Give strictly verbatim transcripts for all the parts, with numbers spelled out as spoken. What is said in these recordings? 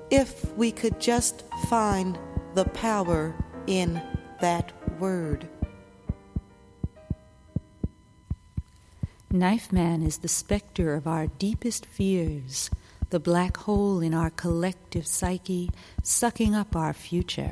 if we could just find the power in that word. Knife Man is the specter of our deepest fears, the black hole in our collective psyche, sucking up our future.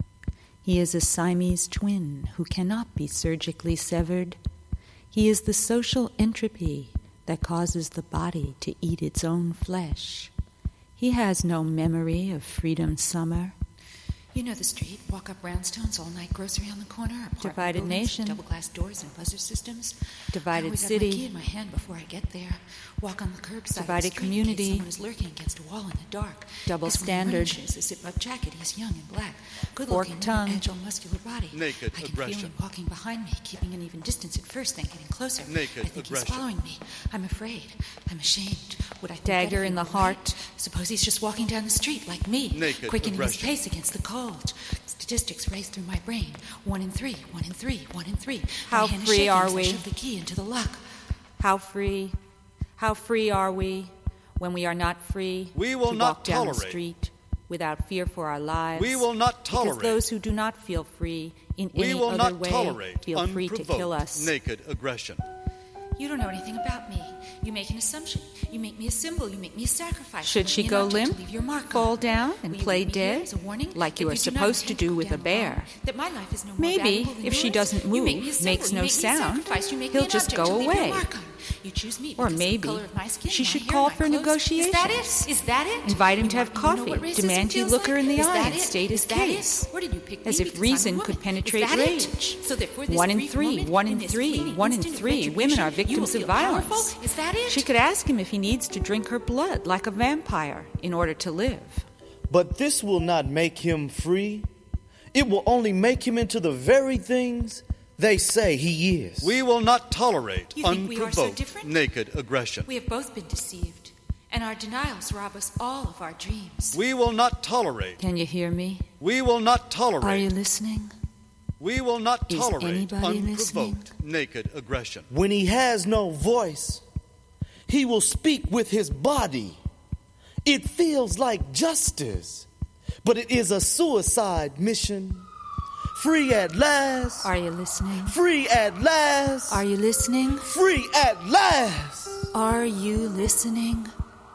He is a Siamese twin who cannot be surgically severed. He is the social entropy that causes the body to eat its own flesh. He has no memory of freedom summer. You know the street, walk up brownstones, all-night grocery on the corner, apartment Divided buildings, nation. double-glass doors and buzzer systems. Divided I always city. have my key in my hand before I get there. Walk on the curbside Divided of the street community. in case someone is lurking against a wall in the dark. Double He's wearing standard. running shoes, a zip-up jacket. He's young and black, Forked good-looking, tongue. agile, muscular body. Naked I can aggression. feel him walking behind me, keeping an even distance at first, then getting closer. Naked I think aggression. he's following me. I'm afraid. I'm ashamed. Would I think Dagger that if in he the were heart. right? Suppose he's just walking down the street like me, Naked quickening his aggression. pace against the cold. Statistics race through my brain. One in three, one in three, one in three. How my hand is free shaking are as I we? shove the key into the lock. How free, how free are we when we are not free We will to not walk down the tolerate. street without fear for our lives? We will not Because tolerate. those who do not feel free in We any will other not way tolerate feel free to kill unprovoked us. naked aggression. You don't know anything about me. You make an assumption. You make me a symbol. You make me a sacrifice. Should You she make me go an object to limp, leave your mark fall on. down, and Will you play leave me here dead, as a warning like you that are we do not supposed to intend do go with a down bear? alone, that my life is no more Maybe, valuable than if she yours? doesn't You make move, me a symbol. makes You no make me a sound, sacrifice. You make he'll me an just object go to leave your away. mark on. You choose me Or because of the maybe color of my skin, she my should hair, call my for clothes. Is that negotiations. it? Is that it? Invite him You to have want me to know coffee. what racism Demand he feels look her like? in the Is eye that and it? state his Is that case. it? Where did you pick As me? if Because reason I'm a could woman. penetrate Is that rage. it? So that for this One in brief three, moment, one in this three, fleeting one in instant of three women are retribution, you will victims of feel violence. powerful? Is that it? She could ask him if he needs to drink her blood like a vampire in order to live. But this will not make him free. It will only make him into the very things they say he is. We will not tolerate You think we are so unprovoked different? naked aggression. We have both been deceived, and our denials rob us all of our dreams. We will not tolerate. Can you hear me? We will not tolerate. Are you listening? We will not Is tolerate anybody unprovoked naked aggression. When he has no voice, he will speak with his body. It feels like justice, but it is a suicide mission. Free at last. Are you listening? Free at last. Are you listening? Free at last. Are you listening?